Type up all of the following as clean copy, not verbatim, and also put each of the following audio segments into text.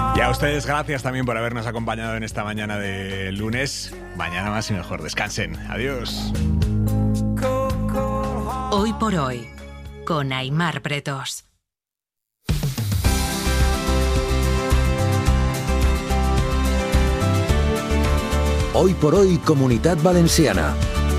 Y a ustedes gracias también por habernos acompañado en esta mañana de lunes. Mañana más y mejor. Descansen. Adiós. Hoy por hoy, con Aimar Pretos. Hoy por hoy, Comunitat Valenciana.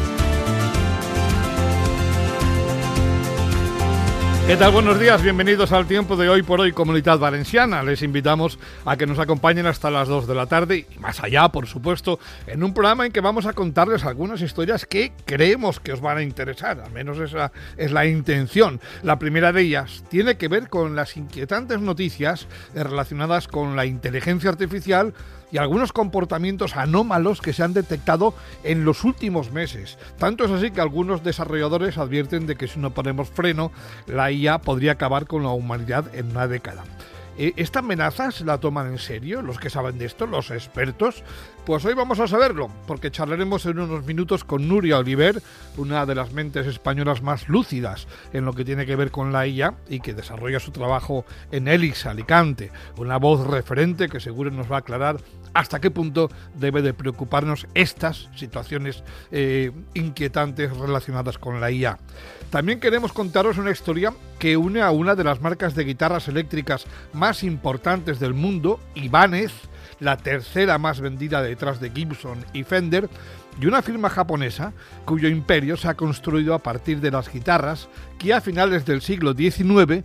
¿Qué tal? Buenos días, bienvenidos al tiempo de Hoy por Hoy Comunitat Valenciana. Les invitamos a que nos acompañen hasta las 2 de la tarde y más allá, por supuesto, en un programa en que vamos a contarles algunas historias que creemos que os van a interesar, al menos esa es la intención. La primera de ellas tiene que ver con las inquietantes noticias relacionadas con la inteligencia artificial y algunos comportamientos anómalos que se han detectado en los últimos meses. Tanto es así que algunos desarrolladores advierten de que si no ponemos freno, la IA podría acabar con la humanidad en una década. ¿Esta amenaza se la toman en serio los que saben de esto, los expertos? Pues hoy vamos a saberlo, porque charlaremos en unos minutos con Núria Oliver, una de las mentes españolas más lúcidas en lo que tiene que ver con la IA y que desarrolla su trabajo en ELIX Alicante, una voz referente que seguro nos va a aclarar hasta qué punto debe de preocuparnos estas situaciones inquietantes relacionadas con la IA. También queremos contaros una historia que une a una de las marcas de guitarras eléctricas más importantes del mundo, Ibanez, la tercera más vendida detrás de Gibson y Fender, y una firma japonesa cuyo imperio se ha construido a partir de las guitarras que a finales del siglo XIX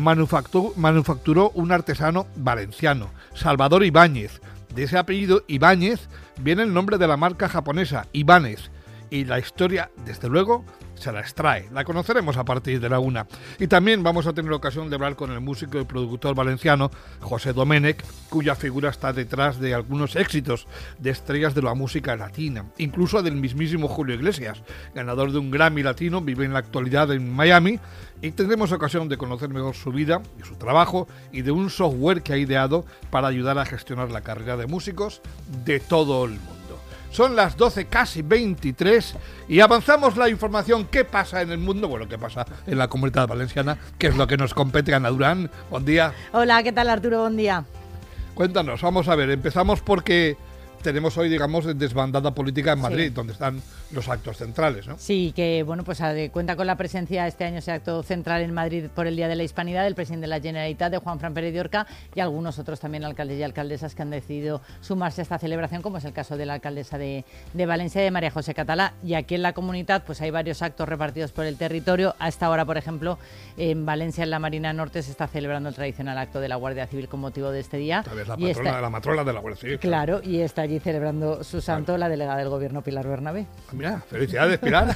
manufacturó un artesano valenciano, Salvador Ibáñez. De ese apellido, Ibáñez, viene el nombre de la marca japonesa, Ibanez, y la historia, desde luego, se la extrae. La conoceremos a partir de la 1. Y también vamos a tener ocasión de hablar con el músico y productor valenciano José Domènech, cuya figura está detrás de algunos éxitos de estrellas de la música latina, incluso del mismísimo Julio Iglesias, ganador de un Grammy latino, vive en la actualidad en Miami, y tendremos ocasión de conocer mejor su vida y su trabajo y de un software que ha ideado para ayudar a gestionar la carrera de músicos de todo el mundo. Son las 12, casi 23, y avanzamos la información. ¿Qué pasa en el mundo? Bueno, ¿qué pasa en la Comunitat Valenciana? ¿Qué es lo que nos compete? Ana Durán, buen día. Hola, ¿qué tal, Arturo? Buen día. Cuéntanos, vamos a ver, empezamos porque tenemos hoy, digamos, desbandada política en Madrid, sí, donde están los actos centrales, ¿no? Sí, que bueno, pues cuenta con la presencia este año ese acto central en Madrid por el Día de la Hispanidad del presidente de la Generalitat, de Juanfran Pérez de Orca, y algunos otros también alcaldes y alcaldesas que han decidido sumarse a esta celebración, como es el caso de la alcaldesa de Valencia, de María José Catalá. Y aquí en la Comunitat pues hay varios actos repartidos por el territorio. A esta hora, por ejemplo, en Valencia, en la Marina Norte, se está celebrando el tradicional acto de la Guardia Civil con motivo de este día. Tal vez la matrona de la Guardia Civil. Claro, y está allí celebrando su santo, la delegada del Gobierno, Pilar Bernabé. Mira, felicidades, Pilar.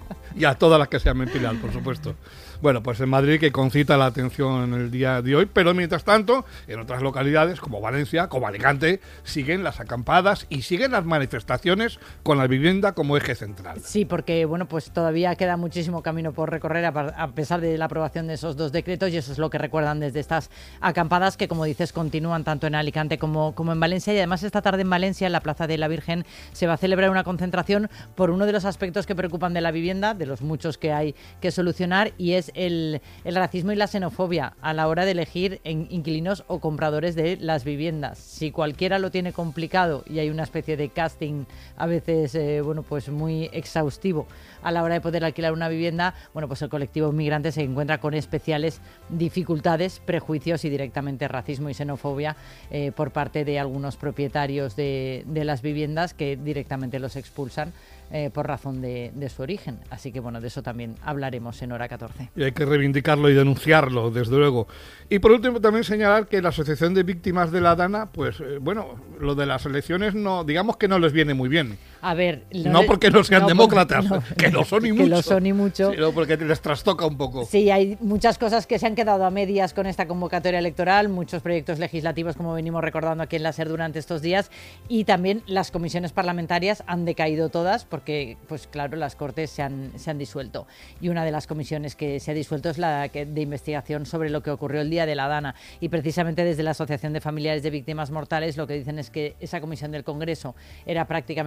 Y a todas las que se llamen Pilar, por supuesto. Bueno, pues en Madrid, que concita la atención en el día de hoy, pero mientras tanto, en otras localidades como Valencia, como Alicante, siguen las acampadas y siguen las manifestaciones con la vivienda como eje central. Sí, porque bueno, pues todavía queda muchísimo camino por recorrer a pesar de la aprobación de esos dos decretos, y eso es lo que recuerdan desde estas acampadas que, como dices, continúan tanto en Alicante como en Valencia. Y además esta tarde en Valencia, en la Plaza de la Virgen, se va a celebrar una concentración por uno de los aspectos que preocupan de la vivienda, de los muchos que hay que solucionar, y es el racismo y la xenofobia a la hora de elegir inquilinos o compradores de las viviendas. Si cualquiera lo tiene complicado y hay una especie de casting a veces pues muy exhaustivo a la hora de poder alquilar una vivienda, bueno, pues el colectivo inmigrante se encuentra con especiales dificultades, prejuicios y directamente racismo y xenofobia por parte de algunos propietarios de las viviendas que directamente los expulsan por razón de su origen. Así que bueno, de eso también hablaremos en Hora 14. Y hay que reivindicarlo y denunciarlo, desde luego. Y por último también señalar que la Asociación de Víctimas de la Dana, pues bueno, lo de las elecciones no, digamos que no les viene muy bien. A ver, no porque no sean demócratas, que lo son y mucho. Que lo son y mucho. Sino porque les trastoca un poco. Sí, hay muchas cosas que se han quedado a medias con esta convocatoria electoral, muchos proyectos legislativos, como venimos recordando aquí en la SER durante estos días, y también las comisiones parlamentarias han decaído todas, porque, pues claro, las Cortes se han disuelto. Y una de las comisiones que se ha disuelto es la de investigación sobre lo que ocurrió el día de la Dana. Y precisamente desde la Asociación de Familiares de Víctimas Mortales lo que dicen es que esa comisión del Congreso era prácticamente la única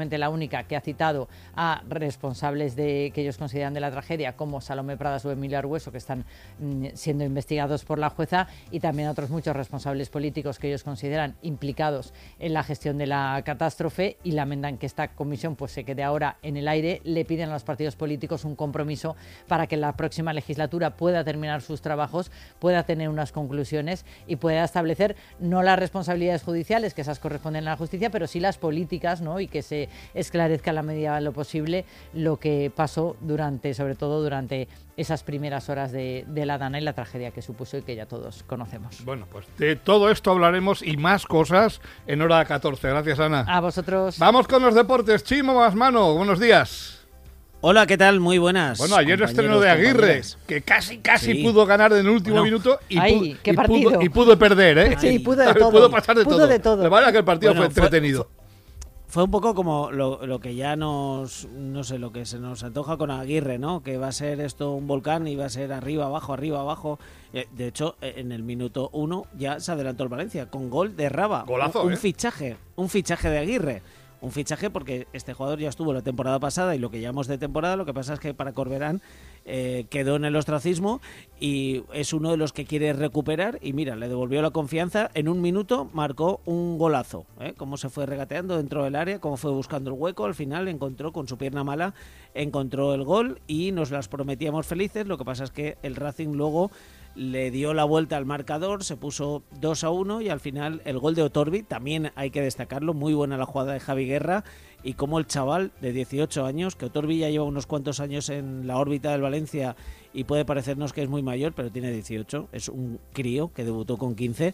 crónica que ha citado a responsables que ellos consideran de la tragedia, como Salomé Pradas o Emilio Argüeso, que están siendo investigados por la jueza, y también a otros muchos responsables políticos que ellos consideran implicados en la gestión de la catástrofe, y lamentan que esta comisión pues se quede ahora en el aire. Le piden a los partidos políticos un compromiso para que en la próxima legislatura pueda terminar sus trabajos, pueda tener unas conclusiones y pueda establecer no las responsabilidades judiciales, que esas corresponden a la justicia, pero sí las políticas, ¿no? Y que se esclarezca a la medida de lo posible lo que pasó sobre todo durante esas primeras horas de la Dana y la tragedia que supuso y que ya todos conocemos. Bueno, pues de todo esto hablaremos y más cosas en hora 14. Gracias, Ana. A vosotros. Vamos con los deportes. Chimo Masmano, buenos días. Hola, ¿qué tal? Muy buenas. Bueno, ayer el estreno de Aguirre, que casi sí. pudo ganar en el último minuto y pudo perder, ¿eh? Sí, pudo de todo. Pudo pasar de todo. De todo. De manera que el partido fue entretenido. Fue un poco como lo que ya no sé, lo que se nos antoja con Aguirre, ¿no? Que va a ser esto un volcán y va a ser arriba, abajo. De hecho, en el minuto 1 ya se adelantó el Valencia con gol de Raba. Golazo, un fichaje de Aguirre. Un fichaje porque este jugador ya estuvo la temporada pasada y lo que llamamos de temporada, lo que pasa es que para Corberán quedó en el ostracismo y es uno de los que quiere recuperar y mira, le devolvió la confianza, en un minuto marcó un golazo, cómo se fue regateando dentro del área, cómo fue buscando el hueco, al final encontró con su pierna mala, encontró el gol y nos las prometíamos felices, lo que pasa es que el Racing luego le dio la vuelta al marcador, se puso 2-1 y al final el gol de Otorbi, también hay que destacarlo, muy buena la jugada de Javi Guerra y como el chaval de 18 años, que Otorbi ya lleva unos cuantos años en la órbita del Valencia y puede parecernos que es muy mayor, pero tiene 18, es un crío que debutó con 15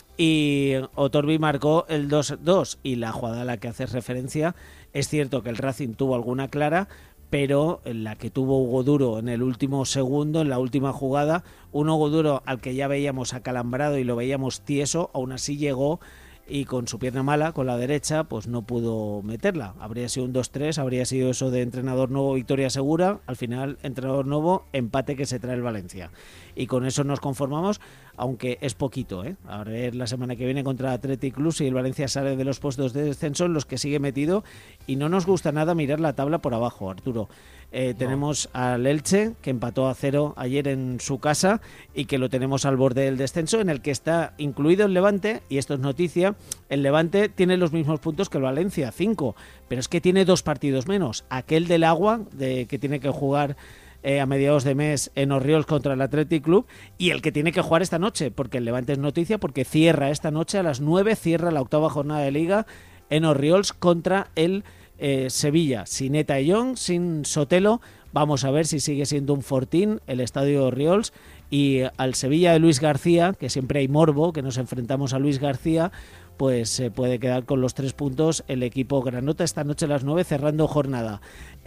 y Otorbi marcó el 2-2 y la jugada a la que haces referencia, es cierto que el Racing tuvo alguna clara, pero en la que tuvo Hugo Duro en el último segundo, en la última jugada, un Hugo Duro al que ya veíamos acalambrado y lo veíamos tieso, aún así llegó y con su pierna mala, con la derecha, pues no pudo meterla. Habría sido un 2-3, habría sido eso de entrenador nuevo, victoria segura, al final entrenador nuevo, empate que se trae el Valencia. Y con eso nos conformamos, aunque es poquito, A ver la semana que viene contra Athletic Club si el Valencia sale de los puestos de descenso en los que sigue metido y no nos gusta nada mirar la tabla por abajo, Arturo. Tenemos al Elche, que empató a 0 ayer en su casa y que lo tenemos al borde del descenso, en el que está incluido el Levante, y esto es noticia, el Levante tiene los mismos puntos que el Valencia, 5, pero es que tiene 2 partidos menos, aquel del Agua, que tiene que jugar a mediados de mes en Orriols contra el Athletic Club, y el que tiene que jugar esta noche, porque el Levante es noticia, porque cierra esta noche a las 9, cierra la 8ª jornada de Liga en Orriols contra el Sevilla, sin Eta Young, sin Sotelo. Vamos a ver si sigue siendo un fortín el estadio de Orriols, y al Sevilla de Luis García, que siempre hay morbo, que nos enfrentamos a Luis García, pues se puede quedar con los 3 puntos el equipo granota esta noche a las 9 cerrando jornada.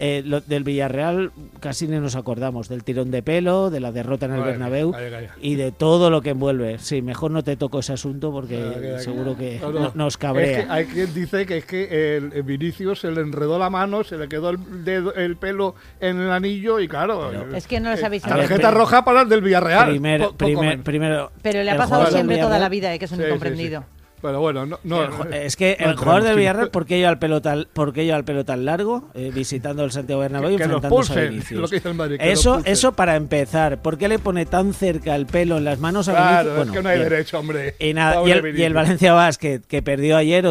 Del Villarreal casi ni nos acordamos, del tirón de pelo, de la derrota en el Bernabéu y de todo lo que envuelve. Sí, mejor no te toco ese asunto porque seguro que nos cabrea. Es que hay quien dice que es que el Vinicius se le enredó la mano, se le quedó el pelo en el anillo y claro... Es que no les habéis tarjeta roja para el del Villarreal. Primero, pero le ha pasado siempre toda la vida, que es un incomprendido. Sí. Pero bueno, es que el jugador del Villarreal, ¿por qué lleva el pelo tan largo visitando el Santiago Bernabéu y enfrentándose a Vinicius? Eso para empezar. ¿Por qué le pone tan cerca el pelo en las manos a Vinicius? Claro, bueno, es que no hay derecho, hombre. Y el Valencia Basket, que perdió ayer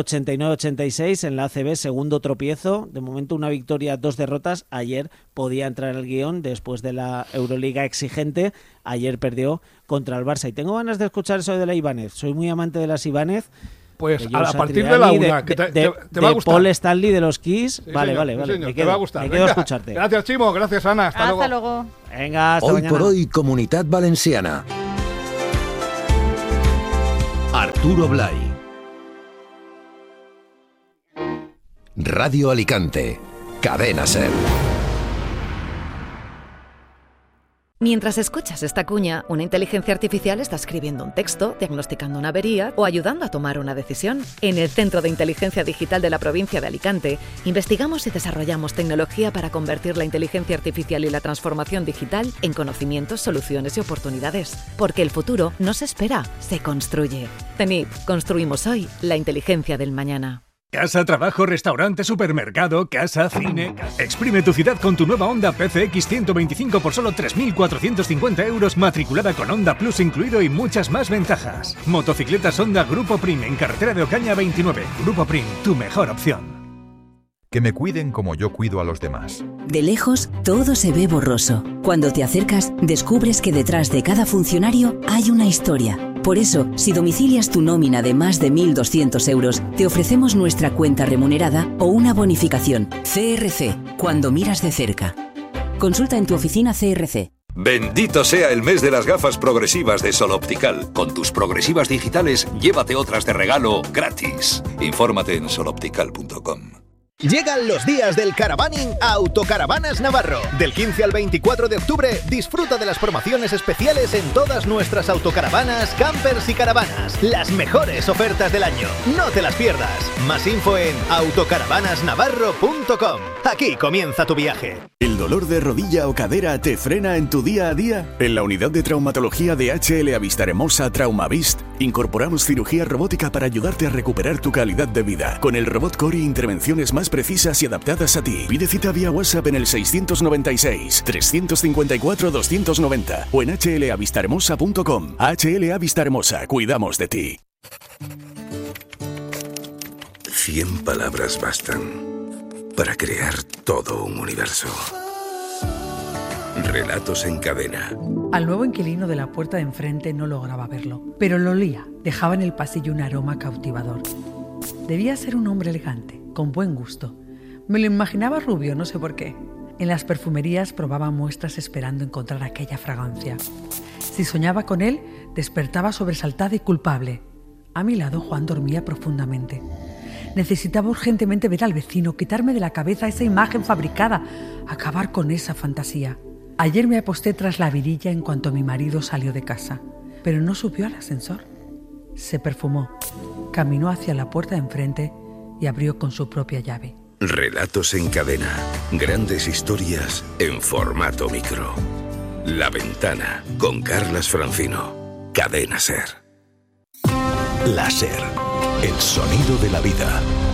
89-86 en la ACB, segundo tropiezo. De momento una victoria, 2 derrotas. Ayer podía entrar al guión después de la Euroliga exigente. Ayer perdió contra el Barça. Y tengo ganas de escuchar eso de la Ibáñez. Soy muy amante de las Ibáñez. Pues a partir de la una, que te va a gustar. Paul Stanley de los Kiss. Sí, vale. Señor, te va a gustar. Me quedo a escucharte. Gracias, Chimo. Gracias, Ana. Hasta luego. Venga, hasta mañana. Hoy por hoy, Comunidad Valenciana. Arturo Blay. Radio Alicante. Cadena SER. Mientras escuchas esta cuña, una inteligencia artificial está escribiendo un texto, diagnosticando una avería o ayudando a tomar una decisión. En el Centro de Inteligencia Digital de la provincia de Alicante, investigamos y desarrollamos tecnología para convertir la inteligencia artificial y la transformación digital en conocimientos, soluciones y oportunidades. Porque el futuro no se espera, se construye. CENIP, construimos hoy la inteligencia del mañana. Casa, trabajo, restaurante, supermercado, casa, cine... Exprime tu ciudad con tu nueva Honda PCX 125 por solo 3.450 euros, matriculada con Honda Plus incluido y muchas más ventajas. Motocicletas Honda Grupo Prim en carretera de Ocaña 29. Grupo Prim, tu mejor opción. Que me cuiden como yo cuido a los demás. De lejos, todo se ve borroso. Cuando te acercas, descubres que detrás de cada funcionario hay una historia. Por eso, si domicilias tu nómina de más de 1.200 euros, te ofrecemos nuestra cuenta remunerada o una bonificación. CRC, cuando miras de cerca. Consulta en tu oficina CRC. Bendito sea el mes de las gafas progresivas de Sol Optical. Con tus progresivas digitales, llévate otras de regalo gratis. Infórmate en soloptical.com. Llegan los días del caravaning a Autocaravanas Navarro. Del 15 al 24 de octubre, disfruta de las promociones especiales en todas nuestras autocaravanas, campers y caravanas. Las mejores ofertas del año. No te las pierdas. Más info en autocaravanasnavarro.com. Aquí comienza tu viaje. ¿El dolor de rodilla o cadera te frena en tu día a día? En la unidad de traumatología de HL Vista Hermosa Traumavist incorporamos cirugía robótica para ayudarte a recuperar tu calidad de vida. Con el robot Cori, intervenciones más precisas y adaptadas a ti. Pide cita vía WhatsApp en el 696-354-290 o en hlavistahermosa.com. HLA Vista Hermosa, cuidamos de ti. 100 palabras bastan para crear todo un universo. Relatos en cadena. Al nuevo inquilino de la puerta de enfrente no lograba verlo, pero lo olía. Dejaba en el pasillo un aroma cautivador. Debía ser un hombre elegante, con buen gusto. Me lo imaginaba rubio, no sé por qué. En las perfumerías probaba muestras esperando encontrar aquella fragancia. Si soñaba con él, despertaba sobresaltada y culpable. A mi lado, Juan dormía profundamente. Necesitaba urgentemente ver al vecino, quitarme de la cabeza esa imagen fabricada, acabar con esa fantasía. Ayer me aposté tras la virilla en cuanto mi marido salió de casa, pero no subió al ascensor. Se perfumó, caminó hacia la puerta de enfrente y abrió con su propia llave. Relatos en cadena. Grandes historias en formato micro. La Ventana, con Carlas Francino. Cadena SER. La SER, el sonido de la vida.